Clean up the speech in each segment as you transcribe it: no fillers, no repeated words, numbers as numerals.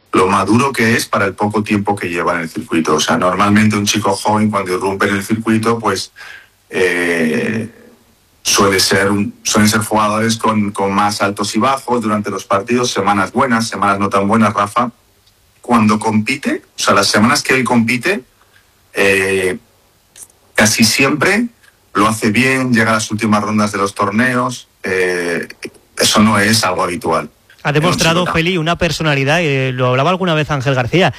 lo maduro que es para el poco tiempo que lleva en el circuito. O sea, normalmente un chico joven cuando irrumpe en el circuito, pues suelen ser jugadores con más altos y bajos durante los partidos, semanas buenas, semanas no tan buenas. Rafa, cuando compite, o sea, las semanas que él compite, casi siempre lo hace bien, llega a las últimas rondas de los torneos. Eso no es algo habitual. Ha demostrado, Feli, una personalidad, lo hablaba alguna vez Ángel García,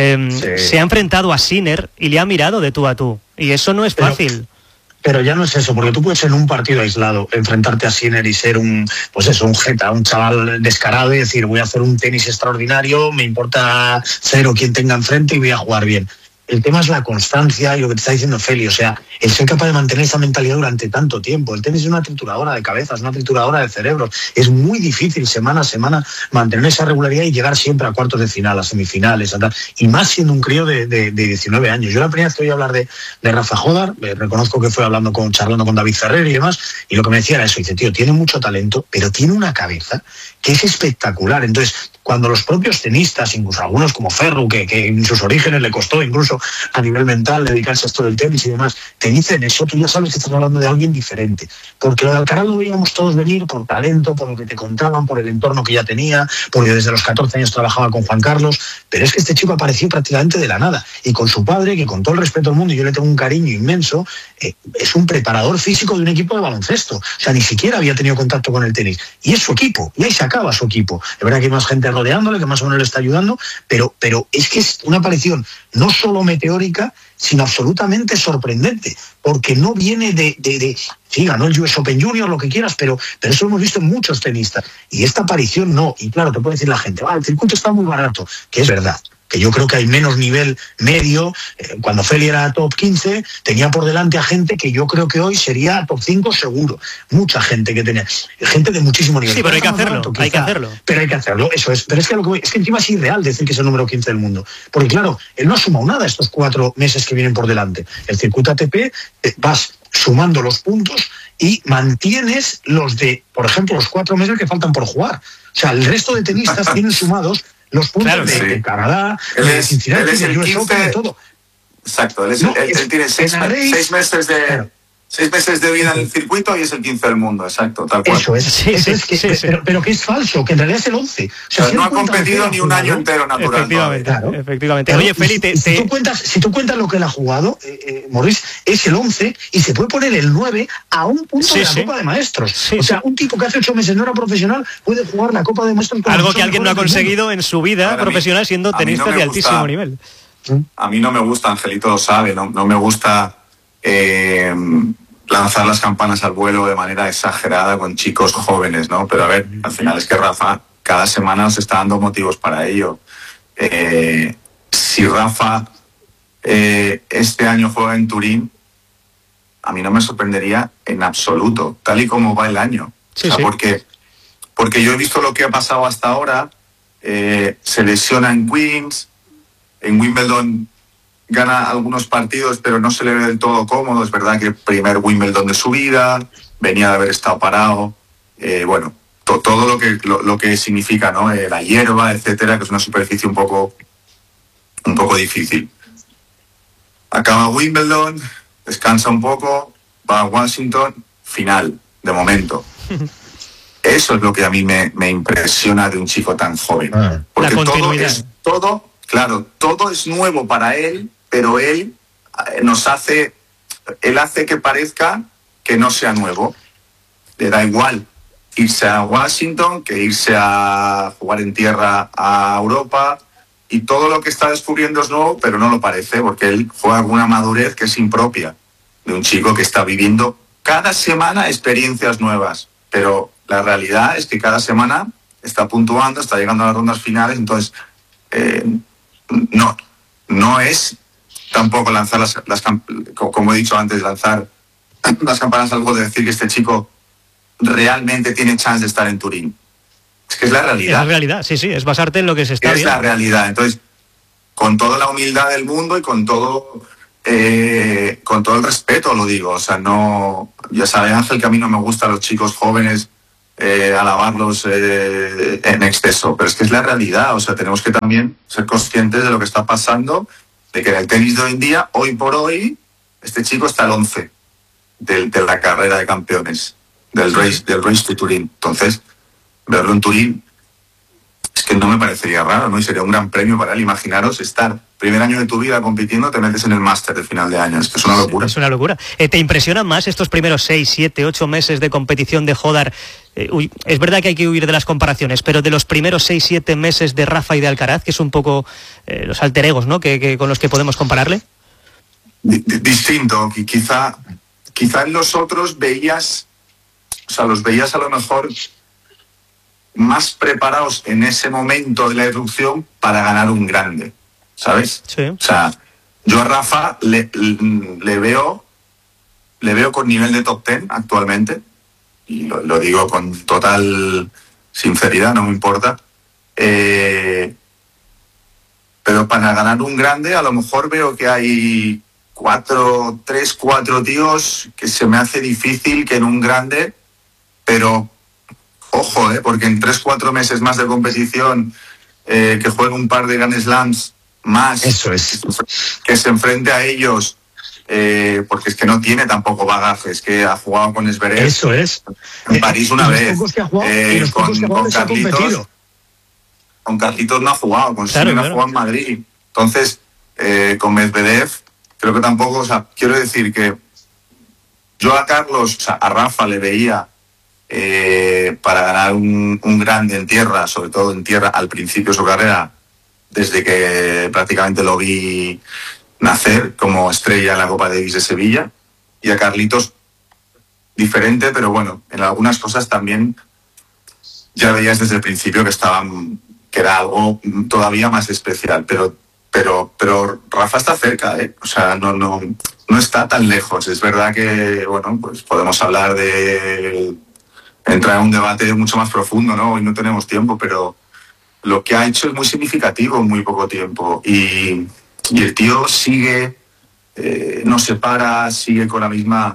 se ha enfrentado a Sinner y le ha mirado de tú a tú, y eso no es fácil. Pero ya no es eso, porque tú puedes en un partido aislado enfrentarte a Sinner y ser un jeta, un chaval descarado y decir, voy a hacer un tenis extraordinario, me importa cero quien tenga enfrente y voy a jugar bien. El tema es la constancia y lo que te está diciendo Feli, o sea, el ser capaz de mantener esa mentalidad durante tanto tiempo. El tenis es una trituradora de cabezas, una trituradora de cerebros. Es muy difícil semana a semana mantener esa regularidad y llegar siempre a cuartos de final, a semifinales, y más siendo un crío de 19 años. Yo la primera vez que oí hablar de Rafa Jódar, reconozco que fue charlando con David Ferrer y demás, y lo que me decía era eso, dice, tío, tiene mucho talento, pero tiene una cabeza que es espectacular. Entonces, cuando los propios tenistas, incluso algunos como Ferru, que en sus orígenes le costó incluso a nivel mental dedicarse a esto del tenis y demás, te dicen eso, tú ya sabes que estás hablando de alguien diferente. Porque lo de Alcaraz lo veíamos todos venir por talento, por lo que te contaban, por el entorno que ya tenía, porque desde los 14 años trabajaba con Juan Carlos, pero es que este chico apareció prácticamente de la nada. Y con su padre, que con todo el respeto del mundo, y yo le tengo un cariño inmenso, es un preparador físico de un equipo de baloncesto. O sea, ni siquiera había tenido contacto con el tenis. Y es su equipo, y ahí se acaba su equipo. Es verdad que hay más gente rodeándole, que más o menos le está ayudando, pero es que es una aparición no solo meteórica, sino absolutamente sorprendente, porque no viene sí, ganó el US Open Junior, lo que quieras, pero eso lo hemos visto en muchos tenistas, y esta aparición no. Y claro, te puede decir la gente, el circuito está muy barato, que es verdad, que yo creo que hay menos nivel medio. Cuando Feli era top 15, tenía por delante a gente que yo creo que hoy sería top 5 seguro. Mucha gente que tenía, gente de muchísimo nivel. Sí, pero hay que hacerlo, hay que hacerlo. Pero hay que hacerlo, eso es. Pero es que encima es irreal decir que es el número 15 del mundo. Porque claro, él no ha sumado nada estos 4 meses que vienen por delante. El circuito ATP, vas sumando los puntos y mantienes por ejemplo, los 4 meses que faltan por jugar. O sea, el resto de tenistas tienen sumados los puntos de Canadá, de Cincinnati, de US Open, de todo. Exacto, él tiene 6 meses de... Claro. 6 meses de vida en el circuito y es el 15 del mundo, exacto, tal cual. Eso es, pero que es falso, que en realidad es el 11. O sea, no ha competido ni un año entero natural. Efectivamente. Oye, Feli, si tú cuentas lo que él ha jugado, Maurice, es el 11 y se puede poner el 9 a un punto de la Copa de Maestros. O sea, un tipo que hace 8 meses no era profesional puede jugar la Copa de Maestros. Algo que alguien no ha conseguido en su vida profesional siendo tenista de altísimo nivel. A mí no me gusta, Angelito lo sabe, no me gusta... lanzar las campanas al vuelo de manera exagerada con chicos jóvenes, ¿no? Pero a ver, al final es que Rafa cada semana nos está dando motivos para ello. Si Rafa este año juega en Turín, a mí no me sorprendería en absoluto, tal y como va el año. Porque yo he visto lo que ha pasado hasta ahora. Se lesiona en Queens, en Wimbledon gana algunos partidos, pero no se le ve del todo cómodo. Es verdad que el primer Wimbledon de su vida, venía de haber estado parado. Todo lo que significa, ¿no? La hierba, etcétera, que es una superficie un poco difícil. Acaba Wimbledon, descansa un poco, va a Washington, final, de momento. Eso es lo que a mí me impresiona de un chico tan joven. Porque todo es nuevo para él, pero él hace que parezca que no sea nuevo. Le da igual irse a Washington que irse a jugar en tierra a Europa, y todo lo que está descubriendo es nuevo, pero no lo parece, porque él juega con una madurez que es impropia de un chico que está viviendo cada semana experiencias nuevas, pero la realidad es que cada semana está puntuando, está llegando a las rondas finales. Entonces no es tampoco lanzar como he dicho antes, lanzar las campanas algo de decir que este chico realmente tiene chance de estar en Turín. Es que es la realidad. Es la realidad, sí, es basarte en lo que se está viendo. Es la realidad. Entonces, con toda la humildad del mundo y con todo el respeto lo digo. O sea, no, ya sabe Ángel que a mí no me gustan los chicos jóvenes alabarlos en exceso, pero es que es la realidad. O sea, tenemos que también ser conscientes de lo que está pasando, de que en el tenis de hoy en día, hoy por hoy, este chico está al 11 de la carrera de campeones, del Race to Turín. Entonces, verlo en Turín es que no me parecería raro, ¿no? Y sería un gran premio para él. Imaginaros estar primer año de tu vida compitiendo, te metes en el máster de final de año. Es que es una locura. Es una locura. ¿Te impresionan más estos primeros 6, 7, 8 meses de competición de Hodar? Es verdad que hay que huir de las comparaciones, pero de los primeros 6, 7 meses de Rafa y de Alcaraz, que es un poco los alter egos, ¿no? que con los que podemos compararle. Distinto. Quizá en los otros los veías a lo mejor más preparados en ese momento de la erupción para ganar un grande, ¿sabes? Sí. O sea, yo a Rafa le veo con nivel de top 10 actualmente, y lo digo con total sinceridad, no me importa, pero para ganar un grande a lo mejor veo que hay 4 tíos que se me hace difícil que en un grande, pero ojo, porque en 3-4 meses más de competición, que juegue un par de Grand Slams más, eso es, que se enfrente a ellos, porque es que no tiene tampoco bagaje, es que ha jugado con Zverev. Eso es. En París una vez. Con Carlitos. Con Carlitos no ha jugado, con Sinner ha jugado en Madrid. Entonces, con Medvedev, creo que tampoco, o sea, quiero decir que yo a Carlos, o sea, a Rafa le veía para ganar un grande en tierra, sobre todo en tierra al principio de su carrera, desde que prácticamente lo vi nacer como estrella en la Copa Davis de Sevilla, y a Carlitos diferente, pero bueno, en algunas cosas también ya veías desde el principio que era algo todavía más especial, pero Rafa está cerca, o sea, no está tan lejos. Es verdad que, bueno, pues podemos hablar de entrar en un debate mucho más profundo, ¿no? Hoy no tenemos tiempo, pero lo que ha hecho es muy significativo en muy poco tiempo, y el tío sigue, no se para, sigue con las mismas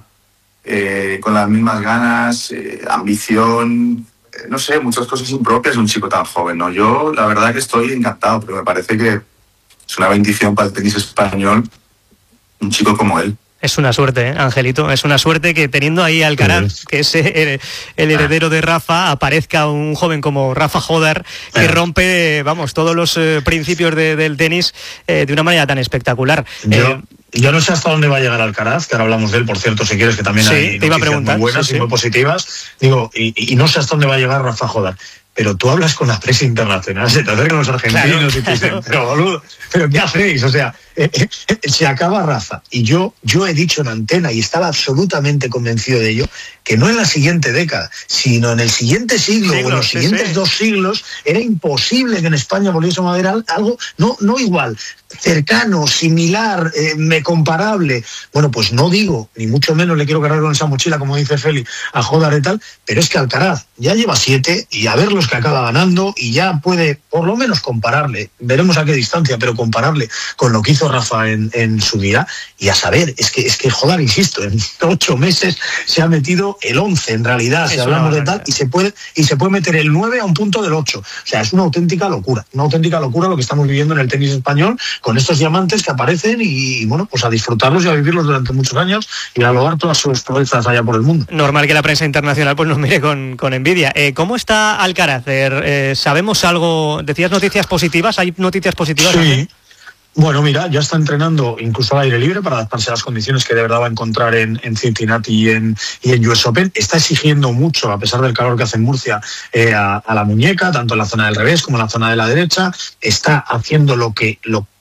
ganas, ambición, no sé, muchas cosas impropias de un chico tan joven, ¿no? Yo la verdad que estoy encantado, pero me parece que es una bendición para el tenis español un chico como él. Es una suerte, Angelito, es una suerte que teniendo ahí a Alcaraz, que es el heredero de Rafa, aparezca un joven como Rafa Hodar, que rompe, todos los principios del tenis de una manera tan espectacular. Yo no sé hasta dónde va a llegar Alcaraz, que ahora hablamos de él, por cierto, si quieres, que también hay noticias muy buenas y muy positivas. Digo, y no sé hasta dónde va a llegar Rafa Hodar. Pero tú hablas con la prensa internacional, se te acercan los argentinos y te dicen, pero boludo, ¿pero qué hacéis? O sea, se acaba Rafa. Y yo he dicho en antena, y estaba absolutamente convencido de ello, que no en la siguiente década, sino en el siguiente siglo, o en los siguientes 2 siglos, era imposible que en España volviésemos a ver algo, no igual, cercano, similar, comparable. Bueno, pues no digo, ni mucho menos le quiero cargar con esa mochila, como dice Feli, a Hodar y tal, pero es que Alcaraz ya lleva 7, y a ver los que acaba ganando, y ya puede por lo menos compararle, veremos a qué distancia, pero compararle con lo que hizo Rafa en su día, y a saber, es que Hodar, insisto, en 8 meses se ha metido el 11, en realidad, si hablamos de tal, y se puede meter el 9 a un punto del 8. O sea, es una auténtica locura lo que estamos viviendo en el tenis español, con estos diamantes que aparecen, y bueno, pues a disfrutarlos y a vivirlos durante muchos años, y a lograr todas sus proezas allá por el mundo. Normal que la prensa internacional pues nos mire con envidia. ¿Cómo está Alcaraz? ¿Sabemos algo? Decías noticias positivas, ¿hay noticias positivas? Sí. También? Bueno, mira, ya está entrenando incluso al aire libre para adaptarse a las condiciones que de verdad va a encontrar en Cincinnati y en US Open. Está exigiendo mucho, a pesar del calor que hace en Murcia, a la muñeca, tanto en la zona del revés como en la zona de la derecha. Está haciendo lo que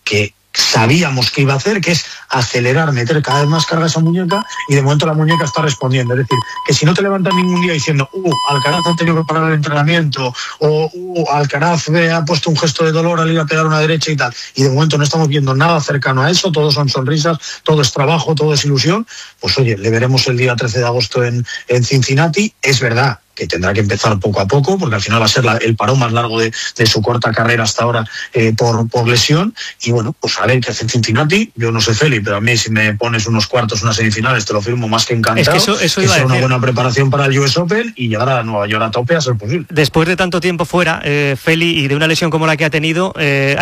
sabíamos que iba a hacer, que es acelerar, meter cada vez más carga a esa muñeca, y de momento la muñeca está respondiendo. Es decir, que si no te levantas ningún día diciendo Alcaraz ha tenido que parar el entrenamiento, o Alcaraz ha puesto un gesto de dolor al ir a pegar una derecha y tal, y de momento no estamos viendo nada cercano a eso, todo son sonrisas, todo es trabajo, todo es ilusión, pues oye, le veremos el día 13 de agosto en Cincinnati. Es verdad que tendrá que empezar poco a poco, porque al final va a ser el parón más largo de su corta carrera hasta ahora por lesión. Y bueno, pues a ver qué hace Cincinnati. Yo no sé Feli, pero a mí si me pones unos cuartos, unas semifinales, te lo firmo más que encantado. Es que eso iba a decir. Una buena preparación para el US Open y llegar a Nueva York a tope a ser posible. Después de tanto tiempo fuera, Feli, y de una lesión como la que ha tenido,